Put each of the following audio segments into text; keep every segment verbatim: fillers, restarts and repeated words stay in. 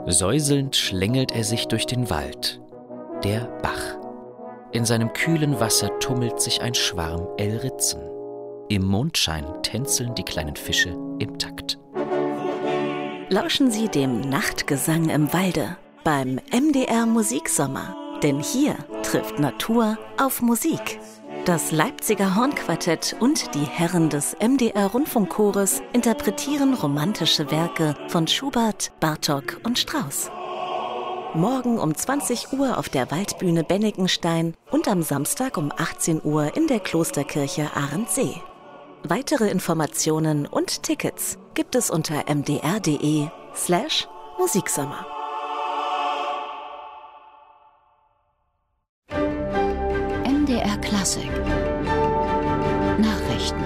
Säuselnd schlängelt er sich durch den Wald. Der Bach. In seinem kühlen Wasser tummelt sich ein Schwarm Elritzen. Im Mondschein tänzeln die kleinen Fische im Takt. Lauschen Sie dem Nachtgesang im Walde beim M D R Musiksommer. Denn hier trifft Natur auf Musik. Das Leipziger Hornquartett und die Herren des M D R Rundfunkchores interpretieren romantische Werke von Schubert, Bartók und Strauss. Morgen um zwanzig Uhr auf der Waldbühne Bennikenstein und am Samstag um achtzehn Uhr in der Klosterkirche Arendsee. Weitere Informationen und Tickets gibt es unter mdr.de slash Musiksommer. M D R Klassik Nachrichten.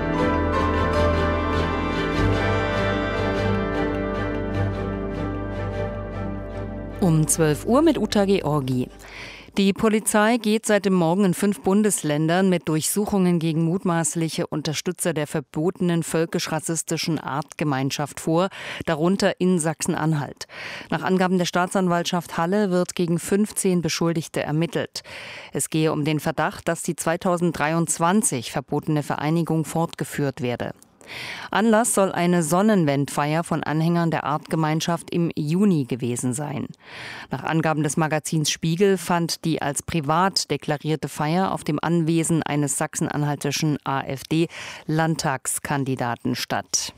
Um zwölf Uhr mit Uta Georgi. Die Polizei geht seit dem Morgen in fünf Bundesländern mit Durchsuchungen gegen mutmaßliche Unterstützer der verbotenen völkisch-rassistischen Artgemeinschaft vor, darunter in Sachsen-Anhalt. Nach Angaben der Staatsanwaltschaft Halle wird gegen fünfzehn Beschuldigte ermittelt. Es gehe um den Verdacht, dass die zweitausenddreiundzwanzig verbotene Vereinigung fortgeführt werde. Anlass soll eine Sonnenwendfeier von Anhängern der Artgemeinschaft im Juni gewesen sein. Nach Angaben des Magazins Spiegel fand die als privat deklarierte Feier auf dem Anwesen eines sachsen-anhaltischen AfD-Landtagskandidaten statt.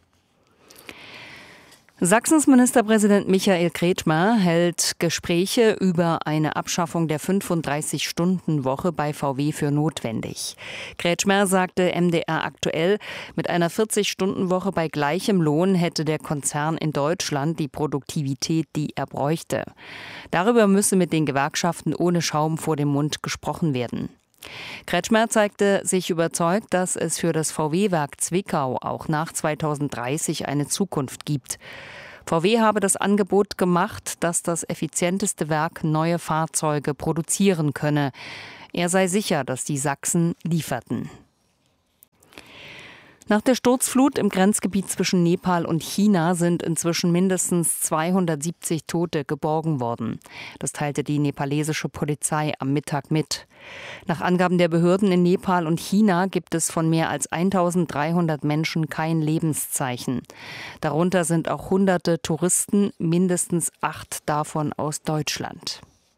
Sachsens Ministerpräsident Michael Kretschmer hält Gespräche über eine Abschaffung der fünfunddreißig-Stunden-Woche bei V W für notwendig. Kretschmer sagte M D R aktuell, mit einer vierzig-Stunden-Woche bei gleichem Lohn hätte der Konzern in Deutschland die Produktivität, die er bräuchte. Darüber müsse mit den Gewerkschaften ohne Schaum vor dem Mund gesprochen werden. Kretschmer zeigte sich überzeugt, dass es für das V W-Werk Zwickau auch nach zweitausenddreißig eine Zukunft gibt. V W habe das Angebot gemacht, dass das effizienteste Werk neue Fahrzeuge produzieren könne. Er sei sicher, dass die Sachsen lieferten. Nach der Sturzflut im Grenzgebiet zwischen Nepal und China sind inzwischen mindestens zweihundertsiebzig Tote geborgen worden. Das teilte die nepalesische Polizei am Mittag mit. Nach Angaben der Behörden in Nepal und China gibt es von mehr als eintausenddreihundert Menschen kein Lebenszeichen. Darunter sind auch hunderte Touristen, mindestens acht davon aus Deutschland.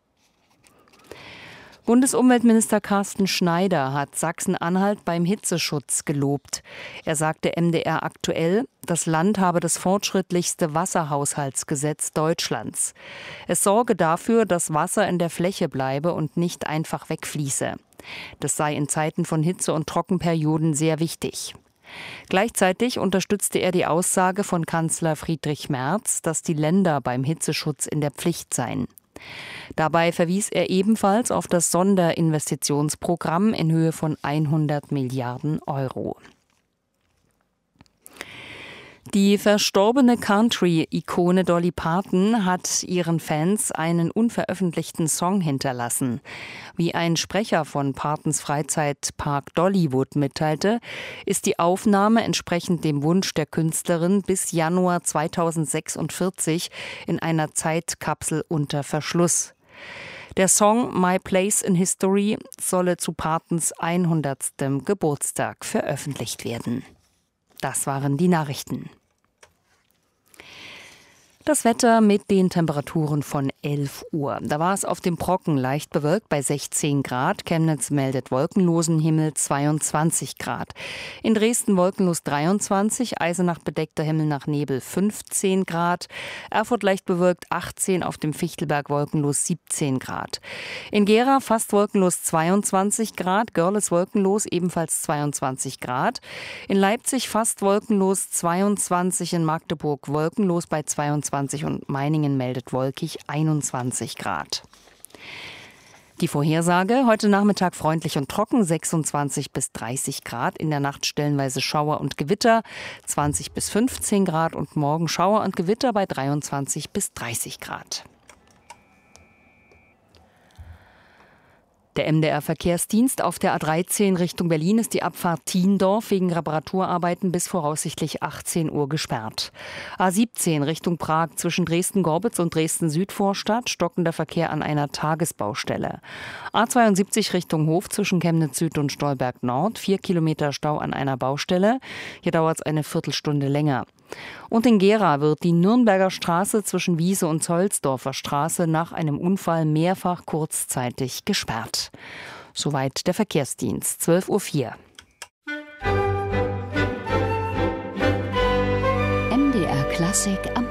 Bundesumweltminister Carsten Schneider hat Sachsen-Anhalt beim Hitzeschutz gelobt. Er sagte M D R aktuell, das Land habe das fortschrittlichste Wasserhaushaltsgesetz Deutschlands. Es sorge dafür, dass Wasser in der Fläche bleibe und nicht einfach wegfließe. Das sei in Zeiten von Hitze- und Trockenperioden sehr wichtig. Gleichzeitig unterstützte er die Aussage von Kanzler Friedrich Merz, dass die Länder beim Hitzeschutz in der Pflicht seien. Dabei verwies er ebenfalls auf das Sonderinvestitionsprogramm in Höhe von hundert Milliarden Euro. Die verstorbene Country-Ikone Dolly Parton hat ihren Fans einen unveröffentlichten Song hinterlassen. Wie ein Sprecher von Partons Freizeitpark Dollywood mitteilte, ist die Aufnahme entsprechend dem Wunsch der Künstlerin bis Januar zweitausendsechsundvierzig in einer Zeitkapsel unter Verschluss. Der Song My Place in History solle zu Partons hundertstem Geburtstag veröffentlicht werden. Das waren die Nachrichten. Das Wetter mit den Temperaturen von elf Uhr. Da war es auf dem Brocken leicht bewölkt bei sechzehn Grad. Chemnitz meldet wolkenlosen Himmel zweiundzwanzig Grad. In Dresden wolkenlos dreiundzwanzig, Eisenach bedeckter Himmel nach Nebel fünfzehn Grad. Erfurt leicht bewölkt achtzehn, auf dem Fichtelberg wolkenlos siebzehn Grad. In Gera fast wolkenlos zweiundzwanzig Grad, Görlitz wolkenlos ebenfalls zweiundzwanzig Grad. In Leipzig fast wolkenlos zweiundzwanzig, in Magdeburg wolkenlos bei zweiundzwanzig und Meiningen meldet wolkig einundzwanzig Grad. Die Vorhersage: Heute Nachmittag freundlich und trocken, sechsundzwanzig bis dreißig Grad. In der Nacht stellenweise Schauer und Gewitter, zwanzig bis fünfzehn Grad. Und morgen Schauer und Gewitter bei dreiundzwanzig bis dreißig Grad. Der M D R-Verkehrsdienst auf der A dreizehn Richtung Berlin ist die Abfahrt Thiendorf wegen Reparaturarbeiten bis voraussichtlich achtzehn Uhr gesperrt. A siebzehn Richtung Prag zwischen Dresden-Gorbitz und Dresden-Südvorstadt stockender Verkehr an einer Tagesbaustelle. A zweiundsiebzig Richtung Hof zwischen Chemnitz Süd und Stolberg Nord, vier Kilometer Stau an einer Baustelle. Hier dauert es eine Viertelstunde länger. Und in Gera wird die Nürnberger Straße zwischen Wiese und Zollsdorfer Straße nach einem Unfall mehrfach kurzzeitig gesperrt. Soweit der Verkehrsdienst, zwölf Uhr vier. M D R Klassik am